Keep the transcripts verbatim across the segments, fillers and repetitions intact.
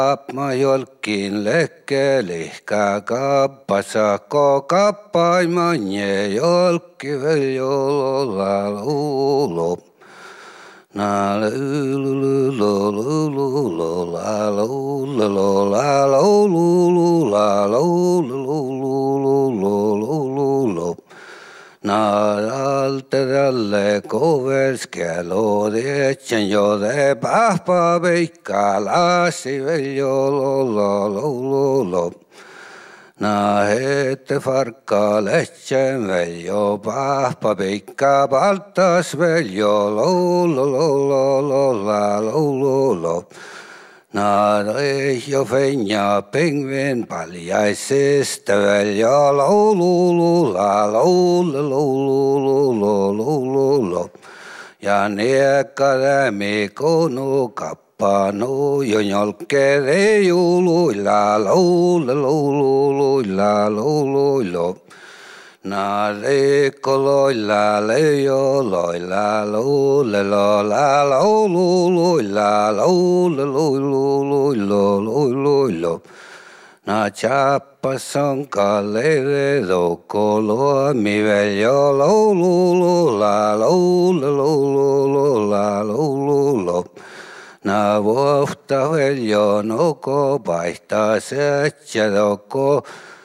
Ma jolkin lekkelihkä kappasako kappaimanye jolki veljololla luulo. Na lulululululula lululula lululula lululululululu. Na alteralle koverskelo dietsen jode pahpa veikka lasi veljololla lululu. Na hette farkka lehtsen veljo pahpa veikka paltas veljo lululululula lululu. Na reijo fenja pingvin paljaisesta veljo lululula lulululululu. Ja niekka lämmi konu kappanu jo jolkere juluilla lulululula lululu. Na rikkoloilla leijoloilla luulelolla lululuilla lulululululu. Na chappas on kalleire dokkolo mi veljo lululula lulululula lululu. Na vuohta veljo noko paihtaa seitsä dokko.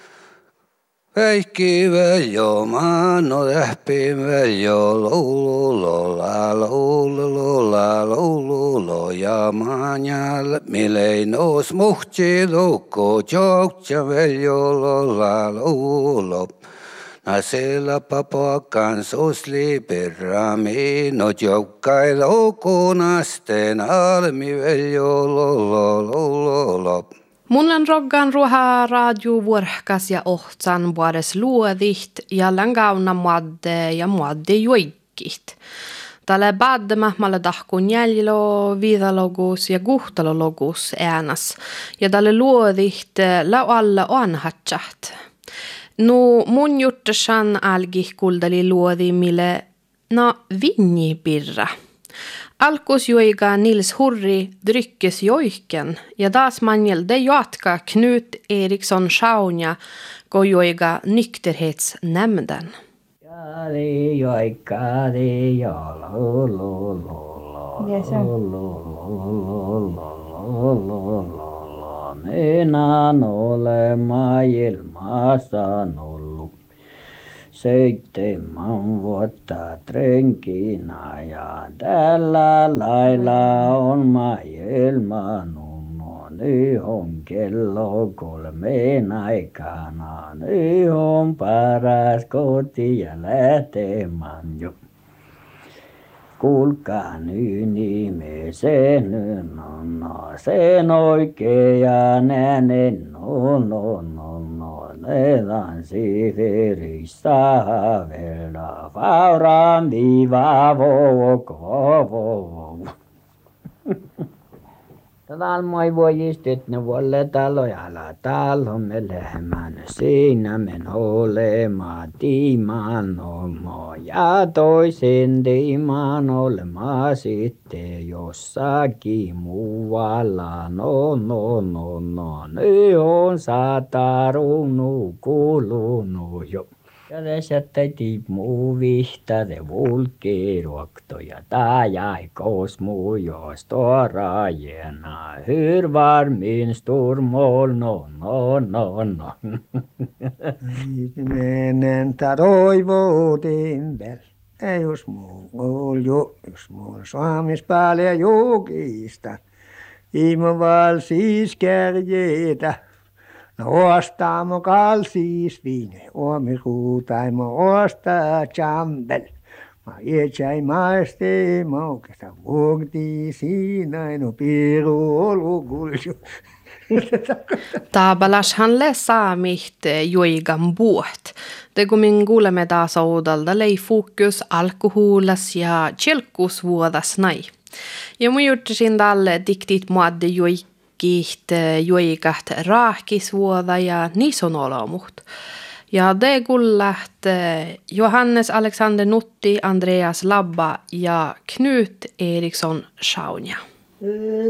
Veikki veljo maano tähpi veljo lulululla lulululla lululo. Ja maanjal milei nos muhtsi dukko tjoktja veljo lulla lululo. Na sillä papakan susli perrami no tjokkai lukunasten almi veljo lulla lululo. Munlan roggan ruoha radio vuorhkas ja ohtsan vuores luodiht ja langauna muadde ja muadde juikkit. Tälle baddemahmalle tahkun jäljilo, viidalogus ja guhtalologus äänas. Ja tälle luodiht lau alla onhatsaht. No mun juttashan algi kuldali luodi mille na vinni birra. Alkus joiga Nils Hurri dryckes joiken ja taas manjelde jatka Knut Eriksson Schaunja go joiga nykterhetsnämnden. Ja det joika det ja lo lo lo lo. Minä olen maailmassa ollut seitsemän vuotta renkinä ja tällä lailla on maailma nummo. Nyt on kello kolmeen aikana, nyt on paras koti ja lähtemään jo. Kuulkaa nyt nimesen, no no sen oikean äänen, no no no no. Ne tanssi verissä haavella, vauraan viiva vok vok. Täällä moi voi istet ne vuolle talojalla, täällä me lehmän siinä men olemaan tiimaan omo. Ja toisen tiimaan olemaan sitten jossakin muualla, no no no no. Nyt on sata ruunu kulunut jo. Ja tässä täti muu vihtade vulkiruokto ja tää jäi kosmu jostorajena. Hur var min stormål, no no no no. Menen ta toivotin väl. Ei jos muu jo, jos muu saamis päälle jokista. Imo val siis kärjetä. No ostaamo kalsis viine, omi huutaimo ostaa champel. Ma ietsai maiste maukesta vuokti siinä no piru olugulju. Taabalashan le saamiht joigan buot. Det kun min kuulemme taas oudalta lei fokus alkoholas ja tjelkkusvuodas nai. Ja mun juttasin tälle diktit muadde joik. Kiht joikat raahkisvuoda ja nisonolomuht. Ja det gullat Johannes Alexander Nutti, Andreas Labba ja Knut Eriksson Schaunja.